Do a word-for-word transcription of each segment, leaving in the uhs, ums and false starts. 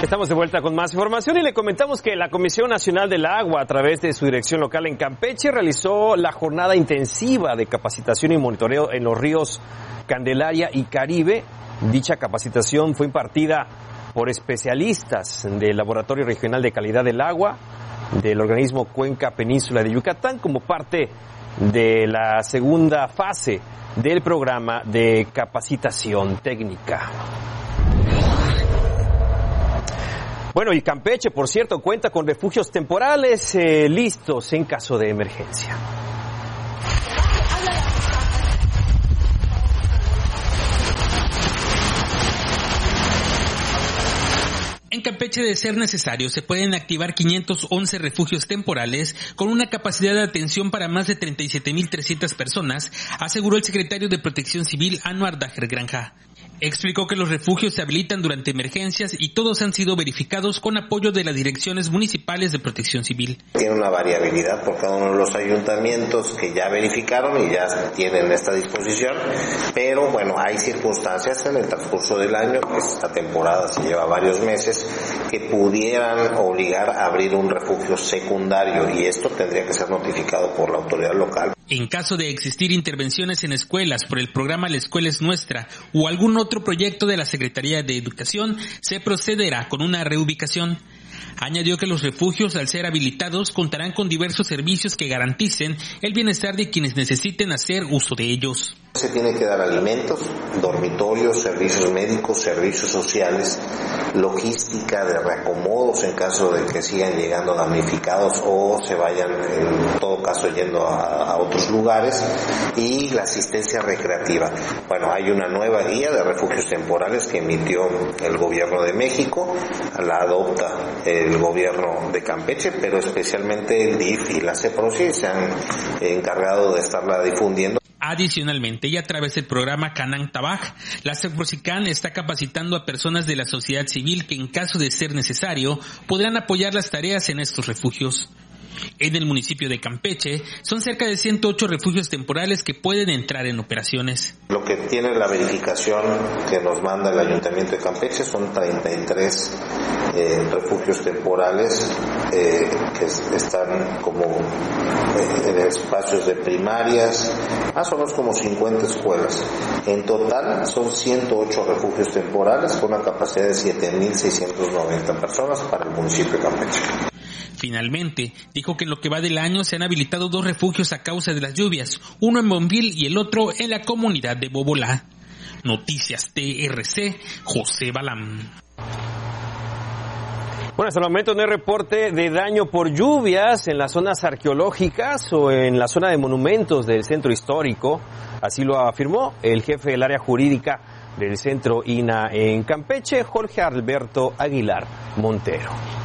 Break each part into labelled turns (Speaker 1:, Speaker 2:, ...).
Speaker 1: Estamos de vuelta con más información y le comentamos que la Comisión Nacional del Agua, a través de su dirección local en Campeche, realizó la jornada intensiva de capacitación y monitoreo en los ríos Candelaria y Caribe. Dicha capacitación fue impartida por especialistas del Laboratorio Regional de Calidad del Agua del organismo Cuenca Península de Yucatán como parte de la segunda fase del programa de capacitación técnica. Bueno, y Campeche, por cierto, cuenta con refugios temporales eh, listos en caso de emergencia.
Speaker 2: En Campeche, de ser necesario, se pueden activar quinientos once refugios temporales con una capacidad de atención para más de treinta y siete mil trescientas personas, aseguró el secretario de Protección Civil, Anuar Dajer Granja. Explicó que los refugios se habilitan durante emergencias y todos han sido verificados con apoyo de las direcciones municipales de Protección Civil.
Speaker 3: Tiene una variabilidad por cada uno de los ayuntamientos que ya verificaron y ya tienen esta disposición, pero bueno, hay circunstancias en el transcurso del año, esta temporada se lleva varios meses, que pudieran obligar a abrir un refugio secundario y esto tendría que ser notificado por la autoridad local.
Speaker 2: En caso de existir intervenciones en escuelas por el programa La Escuela es Nuestra o algún otro proyecto de la Secretaría de Educación, se procederá con una reubicación. Añadió que los refugios, al ser habilitados, contarán con diversos servicios que garanticen el bienestar de quienes necesiten hacer uso de ellos.
Speaker 3: Se tiene que dar alimentos, dormitorios, servicios médicos, servicios sociales, logística de reacomodos en caso de que sigan llegando damnificados o se vayan en todo caso yendo a, a otros lugares, y la asistencia recreativa. Bueno, hay una nueva guía de refugios temporales que emitió el gobierno de México, la adopta el gobierno de Campeche, pero especialmente el D I F y la CEPROSI se han encargado de estarla difundiendo.
Speaker 2: Adicionalmente, y a través del programa Canán Tabaj, la CEPROSICAN está capacitando a personas de la sociedad civil que, en caso de ser necesario, podrán apoyar las tareas en estos refugios. En el municipio de Campeche, son cerca de ciento ocho refugios temporales que pueden entrar en operaciones.
Speaker 3: Lo que tiene la verificación que nos manda el Ayuntamiento de Campeche son treinta y tres eh, refugios temporales eh, que están como eh, en espacios de primarias, más o menos como cincuenta escuelas. En total son ciento ocho refugios temporales con una capacidad de siete mil seiscientas noventa personas para el municipio de Campeche.
Speaker 2: Finalmente, dijo que en lo que va del año se han habilitado dos refugios a causa de las lluvias, uno en Bonville y el otro en la comunidad de Bobolá. Noticias T R C, José Balam.
Speaker 1: Bueno, hasta el momento no hay reporte de daño por lluvias en las zonas arqueológicas o en la zona de monumentos del centro histórico. Así lo afirmó el jefe del área jurídica del centro I N A en Campeche, Jorge Alberto Aguilar Montero.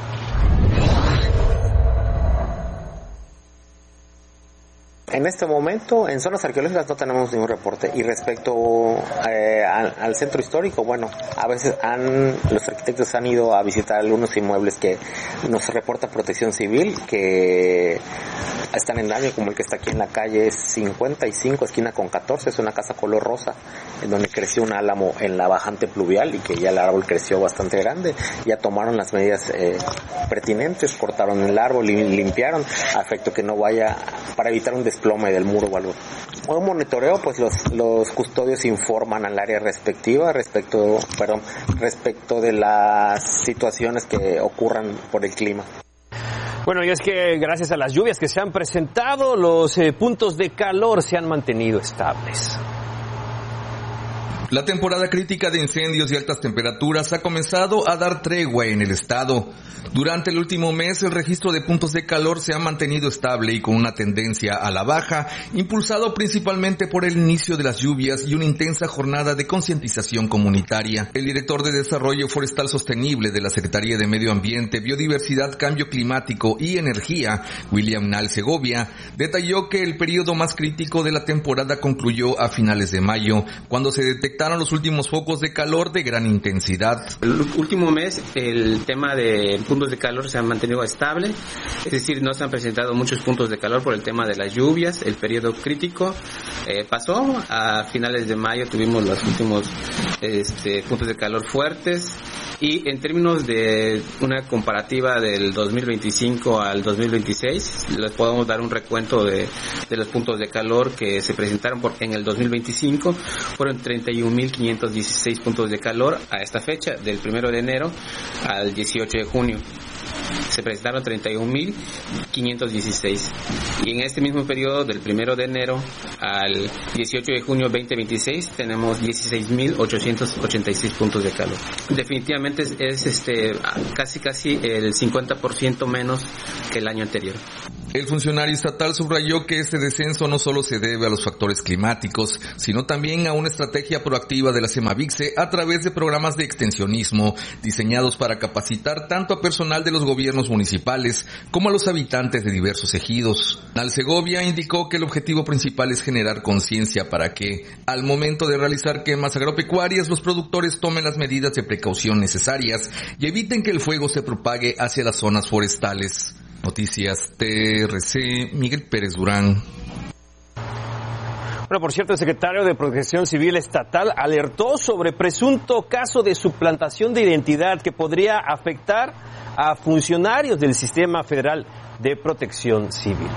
Speaker 4: En este momento, en zonas arqueológicas no tenemos ningún reporte. Y respecto eh, al, al centro histórico, bueno, a veces han, los arquitectos han ido a visitar algunos inmuebles que nos reporta Protección Civil, que están en daño, como el que está aquí en la calle cincuenta y cinco, esquina con catorce, es una casa color rosa, en donde creció un álamo en la bajante pluvial y que ya el árbol creció bastante grande. Ya tomaron las medidas eh, pertinentes, cortaron el árbol y limpiaron, a efecto que no vaya, para evitar un desplome del muro o algo. Un monitoreo, pues los, los custodios informan al área respectiva respecto, perdón, respecto de las situaciones que ocurran por el clima.
Speaker 1: Bueno, y es que gracias a las lluvias que se han presentado, los eh, puntos de calor se han mantenido estables.
Speaker 5: La temporada crítica de incendios y altas temperaturas ha comenzado a dar tregua en el estado. Durante el último mes, el registro de puntos de calor se ha mantenido estable y con una tendencia a la baja, impulsado principalmente por el inicio de las lluvias y una intensa jornada de concientización comunitaria. El director de Desarrollo Forestal Sostenible de la Secretaría de Medio Ambiente, Biodiversidad, Cambio Climático y Energía, William Nal Segovia, detalló que el periodo más crítico de la temporada concluyó a finales de mayo, cuando se detectaron los últimos focos de calor de gran intensidad.
Speaker 6: El último mes, el tema de puntos de calor se ha mantenido estable, es decir, no se han presentado muchos puntos de calor por el tema de las lluvias. El periodo crítico eh, pasó, a finales de mayo tuvimos los últimos este, puntos de calor fuertes Y en términos de una comparativa del dos mil veinticinco al dos mil veintiséis, les podemos dar un recuento de, de los puntos de calor que se presentaron por, en el dos mil veinticinco. Fueron treinta y un mil quinientos dieciséis puntos de calor a esta fecha, del primero de enero al dieciocho de junio. Se presentaron treinta y un mil quinientos dieciséis. Y en este mismo periodo, del primero de enero al dieciocho de junio veinte veintiséis, tenemos dieciséis mil ochocientos ochenta y seis puntos de calor. Definitivamente es, es este casi casi el cincuenta por ciento menos que el año anterior.
Speaker 5: El funcionario estatal subrayó que este descenso no solo se debe a los factores climáticos, sino también a una estrategia proactiva de la Semavixe a través de programas de extensionismo diseñados para capacitar tanto a personal de los gobiernos municipales como a los habitantes de diversos ejidos. Al Segovia indicó que el objetivo principal es generar conciencia para que, al momento de realizar quemas agropecuarias, los productores tomen las medidas de precaución necesarias y eviten que el fuego se propague hacia las zonas forestales. Noticias T R C, Miguel Pérez Durán.
Speaker 1: Bueno, por cierto, el secretario de Protección Civil Estatal alertó sobre presunto caso de suplantación de identidad que podría afectar a funcionarios del Sistema Federal de Protección Civil.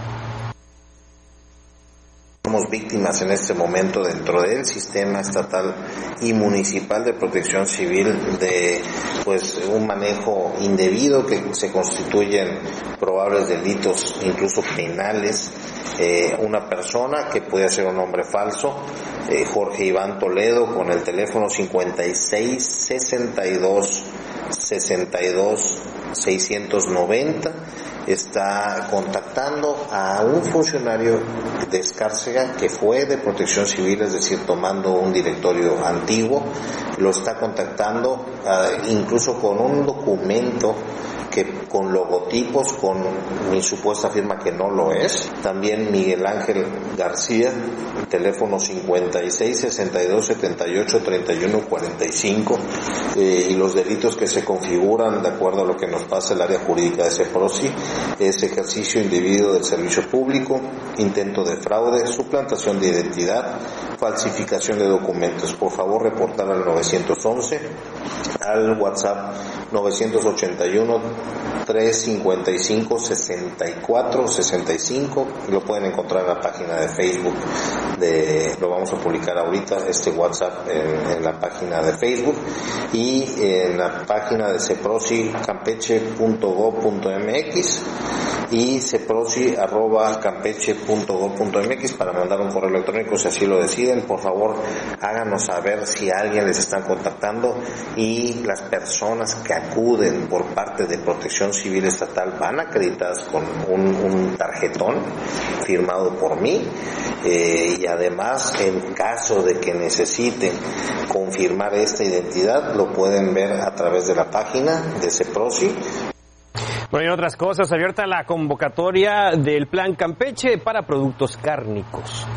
Speaker 3: Somos víctimas en este momento dentro del sistema estatal y municipal de protección civil de pues un manejo indebido que se constituyen probables delitos, incluso penales. Eh, una persona que puede ser un nombre falso, eh, Jorge Iván Toledo, con el teléfono cincuenta y seis sesenta y dos sesenta y dos seiscientos noventa, está contactando a un funcionario de Escárcega que fue de protección civil, es decir, tomando un directorio antiguo, lo está contactando uh, incluso con un documento que con logotipos, con mi supuesta firma que no lo es. También Miguel Ángel García, teléfono cincuenta y seis sesenta y dos setenta y ocho treinta y uno cuarenta y cinco, eh, y los delitos que se configuran de acuerdo a lo que nos pasa el área jurídica de CEPROSI es ejercicio indebido del servicio público, intento de fraude, suplantación de identidad, falsificación de documentos. Por favor, reportar al nueve once, al WhatsApp nueve ochenta y uno trescientos cincuenta y cinco sesenta y cuatro sesenta y cinco. Lo pueden encontrar en la página de Facebook de, lo vamos a publicar ahorita, este WhatsApp en, en la página de Facebook y en la página de ceprosi campeche punto gob punto mx y ceprosi arroba campeche punto gob punto mx para mandar un correo electrónico si así lo deciden. Por favor, háganos saber si alguien les está contactando, y las personas que acuden por parte de Protección Civil Estatal van acreditadas con un, un tarjetón firmado por mí, eh, y además, en caso de que necesiten confirmar esta identidad, lo pueden ver a través de la página de CEPROSI.
Speaker 1: Bueno, y otras cosas, abierta la convocatoria del Plan Campeche para productos cárnicos.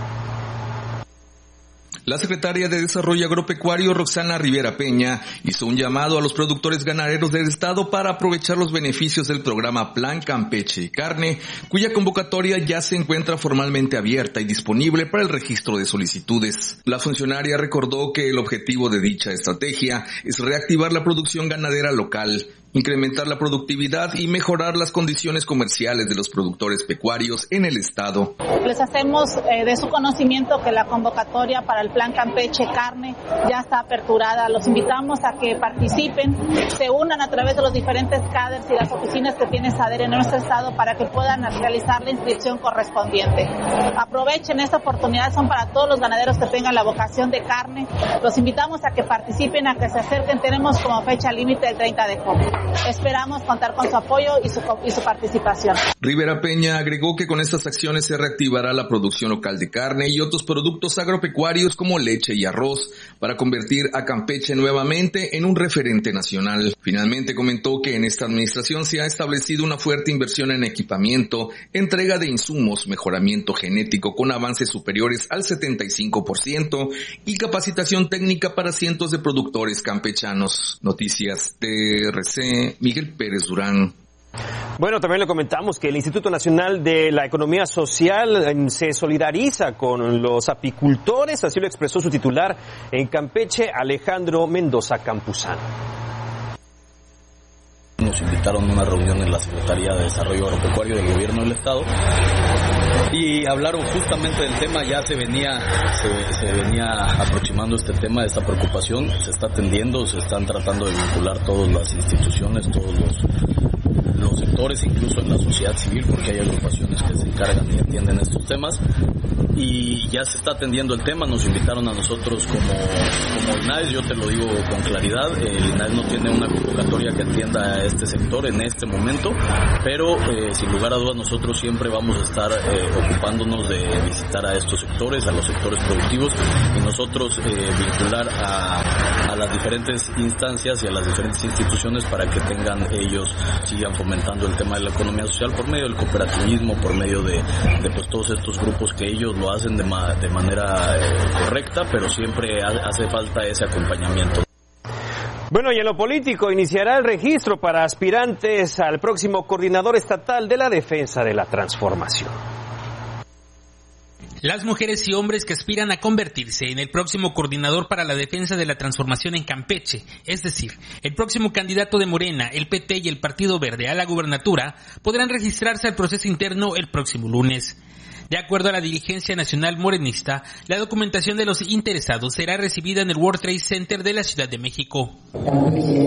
Speaker 5: La secretaria de Desarrollo Agropecuario, Roxana Rivera Peña, hizo un llamado a los productores ganaderos del estado para aprovechar los beneficios del programa Plan Campeche Carne, cuya convocatoria ya se encuentra formalmente abierta y disponible para el registro de solicitudes. La funcionaria recordó que el objetivo de dicha estrategia es reactivar la producción ganadera local, incrementar la productividad y mejorar las condiciones comerciales de los productores pecuarios en el estado.
Speaker 7: Les hacemos eh, de su conocimiento que la convocatoria para el Plan Campeche Carne ya está aperturada. Los invitamos a que participen, se unan a través de los diferentes cadres y las oficinas que tiene SADER en nuestro estado para que puedan realizar la inscripción correspondiente. Aprovechen esta oportunidad, son para todos los ganaderos que tengan la vocación de carne. Los invitamos a que participen, a que se acerquen. Tenemos como fecha límite el treinta de junio. Esperamos contar con su apoyo y su, y su participación.
Speaker 5: Rivera Peña agregó que con estas acciones se reactivará la producción local de carne y otros productos agropecuarios como leche y arroz para convertir a Campeche nuevamente en un referente nacional. Finalmente comentó que en esta administración se ha establecido una fuerte inversión en equipamiento, entrega de insumos, mejoramiento genético con avances superiores al setenta y cinco por ciento y capacitación técnica para cientos de productores campechanos. Noticias T R C, Miguel Pérez Durán.
Speaker 1: Bueno, también le comentamos que el Instituto Nacional de la Economía Social se solidariza con los apicultores, así lo expresó su titular en Campeche, Alejandro Mendoza Campuzano.
Speaker 8: nos invitaron a una reunión en la Secretaría de Desarrollo Agropecuario del Gobierno del Estado y hablaron justamente del tema. Ya se venía se, se venía aproximando este tema, esta preocupación, se está atendiendo, se están tratando de vincular todas las instituciones, todos los, los sectores, incluso en la sociedad civil, porque hay agrupaciones que se encargan y atienden estos temas, y ya se está atendiendo el tema. Nos invitaron a nosotros como, como INAES, yo te lo digo con claridad, el INAES no tiene una convocatoria que atienda a este sector en este momento, pero eh, sin lugar a dudas nosotros siempre vamos a estar eh, ocupándonos de visitar a estos sectores, a los sectores productivos, y nosotros eh, vincular a, a las diferentes instancias y a las diferentes instituciones para que tengan ellos, sigan fomentando el tema de la economía social por medio del cooperativismo, por medio de, de pues todos estos grupos que ellos lo hacen de, ma, de manera eh, correcta, pero siempre ha, hace falta ese acompañamiento.
Speaker 1: Bueno, y en lo político, iniciará el registro para aspirantes al próximo coordinador estatal de la defensa de la transformación.
Speaker 2: Las mujeres y hombres que aspiran a convertirse en el próximo coordinador para la defensa de la transformación en Campeche, es decir, el próximo candidato de Morena, el P T y el Partido Verde a la gubernatura, podrán registrarse al proceso interno el próximo lunes. De acuerdo a la dirigencia nacional morenista, la documentación de los interesados será recibida en el World Trade Center de la Ciudad de México.
Speaker 9: Estamos